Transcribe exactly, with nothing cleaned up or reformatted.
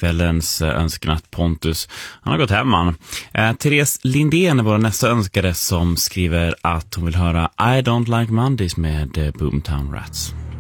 kvällens önskenatt Pontus. Han har gått hem, man. Eh, Therese Lindén är vår nästa önskare som skriver att hon vill höra I Don't Like Mondays med Boomtown Rats.